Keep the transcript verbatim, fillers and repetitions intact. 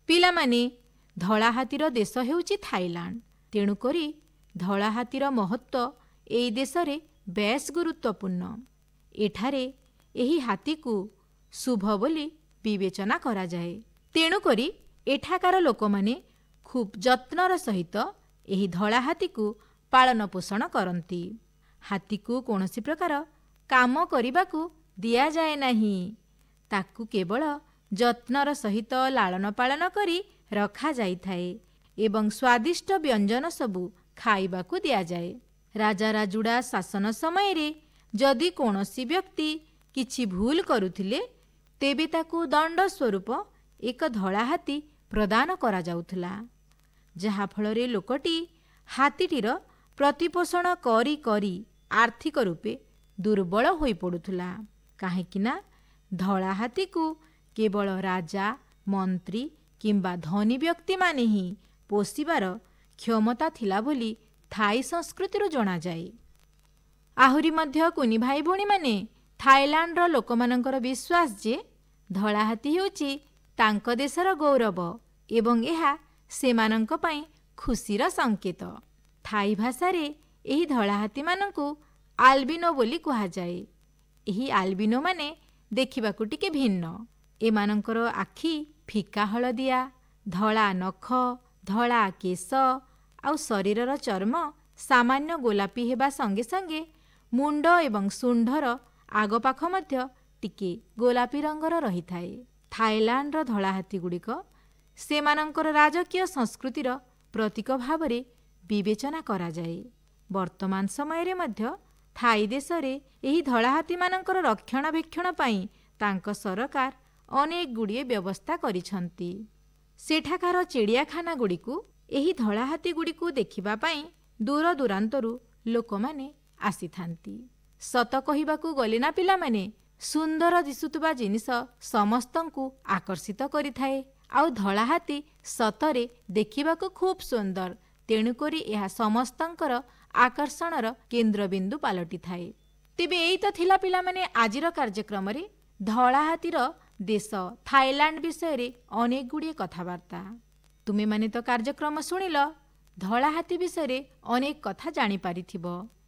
ପିଲାମାନେ, ଧଳା ହାତୀର ଦେଶ ହେଉଛି ଥାଇଲାଣ୍ଡ। ତେଣୁକରି ଧଳା ହାତୀର ମହତ୍ତ୍ୱ ଏହି ଦେଶରେ ବେଶ୍ ଗୁରୁତ୍ୱପୂର୍ଣ୍ଣ। ଏଠାରେ ଏହି ହାତୀକୁ ଶୁଭ ବୋଲି ବିବେଚନା କରାଯାଏ। ତେଣୁକରି ଏଠାକାର ଲୋକମାନେ ଖୁବ୍ ଯତ୍ନର ସହିତ ଏହି ଧଳା ହାତୀକୁ ପାଳନ ପୋଷଣ କରନ୍ତି। ହାତୀକୁ କୌଣସି ପ୍ରକାର କାମ କରିବାକୁ ଦିଆଯାଏ ନାହିଁ। ତାକୁ କେବଳ ଯତ୍ନର ସହିତ ଲାଳନ ପାଳନ କରି ରଖାଯାଇଥାଏ ଏବଂ ସ୍ୱାଦିଷ୍ଟ ବ୍ୟଞ୍ଜନ ସବୁ ଖାଇବାକୁ ଦିଆଯାଏ। ରାଜା ରାଜୁଡ଼ା ଶାସନ ସମୟରେ ଯଦି କୌଣସି ବ୍ୟକ୍ତି କିଛି ଭୁଲ କରୁଥିଲେ, ତେବେ ତାକୁ ଦଣ୍ଡ ସ୍ୱରୂପ ଏକ ଧଳା ହାତୀ ପ୍ରଦାନ କରାଯାଉଥିଲା, ଯାହାଫଳରେ ଲୋକଟି ହାତୀଟିର ପ୍ରତିପୋଷଣ କରି କରି ଆର୍ଥିକ ରୂପେ ଦୁର୍ବଳ ହୋଇପଡ଼ୁଥିଲା। କାହିଁକିନା ଧଳା ହାତୀକୁ କେବଳ ରାଜା, ମନ୍ତ୍ରୀ କିମ୍ବା ଧନୀ ବ୍ୟକ୍ତିମାନେ ହିଁ ପୋଷିବାର କ୍ଷମତା ଥିଲା ବୋଲି ଥାଇ ସଂସ୍କୃତିରୁ ଜଣାଯାଏ। ଆହୁରି ମଧ୍ୟ କୁନି ଭାଇ ଭଉଣୀମାନେ, ଥାଇଲାଣ୍ଡର ଲୋକମାନଙ୍କର ବିଶ୍ୱାସ ଯେ ଧଳା ହାତୀ ହେଉଛି ତାଙ୍କ ଦେଶର ଗୌରବ ଏବଂ ଏହା ସେମାନଙ୍କ ପାଇଁ ଖୁସିର ସଂକେତ। ଥାଇ ଭାଷାରେ ଏହି ଧଳା ହାତୀମାନଙ୍କୁ ଆଲବିନୋ ବୋଲି କୁହାଯାଏ। ଏହି ଆଲବିନୋମାନେ ଦେଖିବାକୁ ଟିକେ ଭିନ୍ନ। ଏମାନଙ୍କର ଆଖି ଫିକା ହଳଦିଆ, ଧଳା ନଖ, ଧଳା କେଶ ଆଉ ଶରୀରର ଚର୍ମ ସାମାନ୍ୟ ଗୋଲାପୀ ହେବା ସଙ୍ଗେ ସଙ୍ଗେ ମୁଣ୍ଡ ଏବଂ ଶୁଣ୍ଢର ଆଗପାଖ ମଧ୍ୟ ଟିକେ ଗୋଲାପୀ ରଙ୍ଗର ରହିଥାଏ। ଥାଇଲାଣ୍ଡର ଧଳା ହାତୀଗୁଡ଼ିକ ସେମାନଙ୍କର ରାଜକୀୟ ସଂସ୍କୃତିର ପ୍ରତୀକ ଭାବରେ ବିବେଚନା କରାଯାଏ। ବର୍ତ୍ତମାନ ସମୟରେ ମଧ୍ୟ ଥାଇ ଦେଶରେ ଏହି ଧଳା ହାତୀମାନଙ୍କର ରକ୍ଷଣାବେକ୍ଷଣ ପାଇଁ ତାଙ୍କ ସରକାର ଅନେକ ଗୁଡ଼ିଏ ବ୍ୟବସ୍ଥା କରିଛନ୍ତି। ସେଠାକାର ଚିଡ଼ିଆଖାନାଗୁଡ଼ିକୁ ଏହି ଧଳା ହାତୀଗୁଡ଼ିକୁ ଦେଖିବା ପାଇଁ ଦୂର ଦୂରାନ୍ତରୁ ଲୋକମାନେ ଆସିଥାନ୍ତି। ସତ କହିବାକୁ ଗଲେ ନା ପିଲାମାନେ, ସୁନ୍ଦର ଦିଶୁଥିବା ଜିନିଷ ସମସ୍ତଙ୍କୁ ଆକର୍ଷିତ କରିଥାଏ। ଆଉ ଧଳା ହାତୀ ସତରେ ଦେଖିବାକୁ ଖୁବ୍ ସୁନ୍ଦର। ତେଣୁକରି ଏହା ସମସ୍ତଙ୍କର ଆକର୍ଷଣର କେନ୍ଦ୍ରବିନ୍ଦୁ ପାଲଟିଥାଏ। ତେବେ ଏଇ ତ ଥିଲା ପିଲାମାନେ ଆଜିର କାର୍ଯ୍ୟକ୍ରମରେ ଧଳା ହାତୀର ଦେଶ ଥାଇଲାଣ୍ଡ ବିଷୟରେ ଅନେକ ଗୁଡ଼ିଏ କଥାବାର୍ତ୍ତା। ତୁମେମାନେ ତ କାର୍ଯ୍ୟକ୍ରମ ଶୁଣିଲ, ଧଳା ହାତୀ ବିଷୟରେ ଅନେକ କଥା ଜାଣିପାରିଥିବ।